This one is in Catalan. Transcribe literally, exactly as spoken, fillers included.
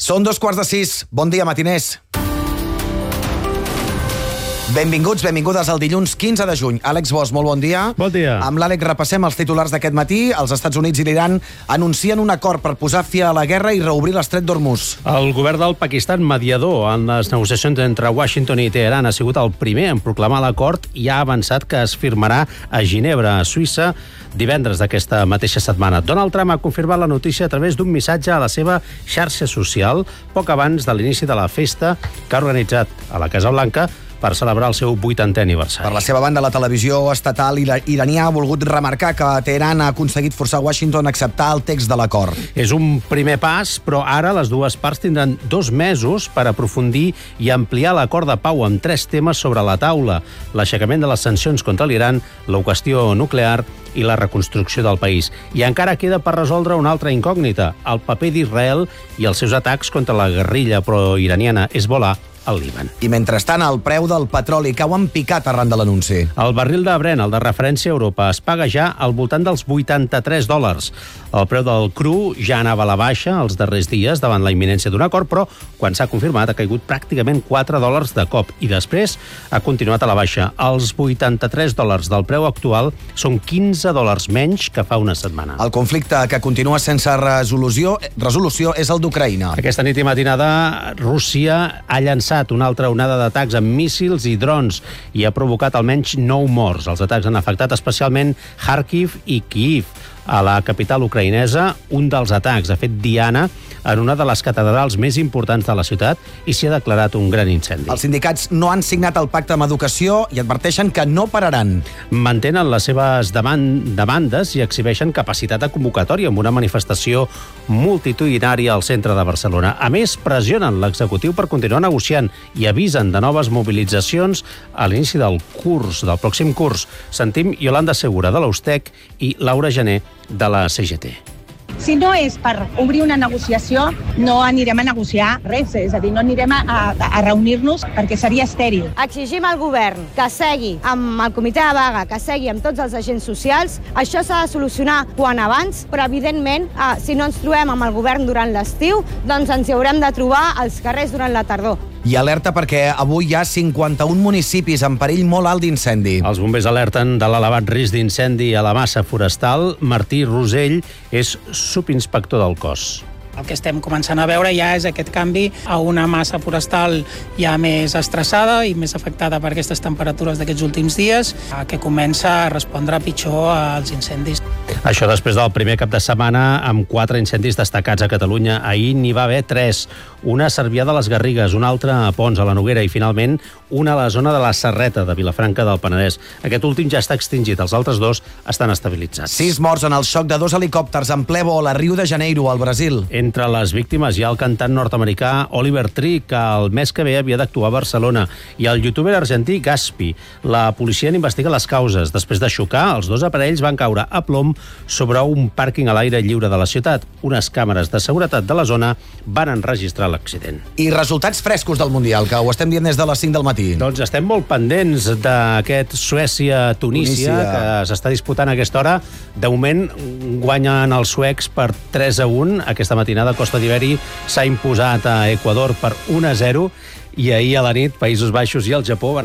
Són dos quarts de sis. Bon dia, matiners. Benvinguts, benvingudes al dilluns quinze de juny. Àlex Bosch, molt bon dia. Bon dia. Amb l'Àlex repassem els titulars d'aquest matí. Els Estats Units i l'Iran anuncien un acord per posar fi a la guerra i reobrir l'estret d'Hormuz. El govern del Pakistan, mediador en les negociacions entre Washington i Teheran, ha sigut el primer en proclamar l'acord i ha avançat que es firmarà a Ginebra, a Suïssa, divendres d'aquesta mateixa setmana. Donald Trump ha confirmat la notícia a través d'un missatge a la seva xarxa social poc abans de l'inici de la festa que ha organitzat a la Casa Blanca per celebrar el seu vuitantè aniversari. Per la seva banda, la televisió estatal iranià ha volgut remarcar que Teheran ha aconseguit forçar Washington a acceptar el text de l'acord. És un primer pas, però ara les dues parts tindran dos mesos per aprofundir i ampliar l'acord de pau amb tres temes sobre la taula: l'aixecament de les sancions contra l'Iran, la qüestió nuclear i la reconstrucció del país. I encara queda per resoldre una altra incògnita: el paper d'Israel i els seus atacs contra la guerrilla proiraniana Hezbollah al Líban. I mentrestant, el preu del petroli cau en picat arran de l'anunci. El barril de Brent, el de referència a Europa, es paga ja al voltant dels vuitanta-tres dòlars. El preu del cru ja anava a la baixa els darrers dies davant la imminència d'un acord, però quan s'ha confirmat ha caigut pràcticament quatre dòlars de cop i després ha continuat a la baixa. Els vuitanta-tres dòlars del preu actual són quinze dòlars menys que fa una setmana. El conflicte que continua sense resolució, resolució és el d'Ucraïna. Aquesta nit i matinada, Rússia ha llançat una altra onada d'atacs amb míssils i drons i ha provocat almenys nou morts. Els atacs han afectat especialment Kharkiv i Kyiv, a la capital ucraïnesa. Un dels atacs ha fet diana en una de les catedrals més importants de la ciutat i s'hi ha declarat un gran incendi. Els sindicats no han signat el pacte amb educació i adverteixen que no pararan. Mantenen les seves demandes i exhibeixen capacitat de convocatòria amb una manifestació multitudinària al centre de Barcelona. A més, pressionen l'executiu per continuar negociant i avisen de noves mobilitzacions a l'inici del curs, del pròxim curs. Sentim Yolanda Segura, de l'Eustec, i Laura Gené, de la C G T. Si no és per obrir una negociació, no anirem a negociar res, és a dir, no anirem a, a, a reunir-nos perquè seria estèril. Exigim al govern que segui amb el comitè de vaga, que segui amb tots els agents socials. Això s'ha de solucionar quan abans, però evidentment, eh, si no ens trobem amb el govern durant l'estiu, doncs ens hi haurem de trobar als carrers durant la tardor. I alerta perquè avui hi ha cinquanta-un municipis en perill molt alt d'incendi. Els bombers alerten de l'elevat risc d'incendi a la massa forestal. Martí Rosell és subinspector del cos. El que estem començant a veure ja és aquest canvi a una massa forestal ja més estressada i més afectada per aquestes temperatures d'aquests últims dies, que comença a respondre pitjor als incendis. Això després del primer cap de setmana amb quatre incendis destacats a Catalunya. Ahir n'hi va haver tres. Una a Cervià de les Garrigues, una altra a Pons, a la Noguera, i finalment una a la zona de la Serreta, de Vilafranca del Penedès. Aquest últim ja està extingit, els altres dos estan estabilitzats. Sis morts en el xoc de dos helicòpters en ple vol a Rio de Janeiro, al Brasil. Entre les víctimes hi ha el cantant nord-americà Oliver Tree, que el mes que ve havia d'actuar a Barcelona, i el youtuber argentí Gaspi. La policia n'investiga les causes. Després de xocar, els dos aparells van caure a plom sobre un pàrquing a l'aire lliure de la ciutat. Unes càmeres de seguretat de la zona van enregistrar l'accident. I resultats frescos del Mundial, que ho estem dient des de les cinc del matí. Doncs estem molt pendents d'aquest Suècia-Tunísia, que s'està disputant a aquesta hora. De moment guanyen els suecs per tres a un. Aquesta matinada Costa d'Iveri s'ha imposat a Equador per un a zero i ahir a la nit Països Baixos i el Japó van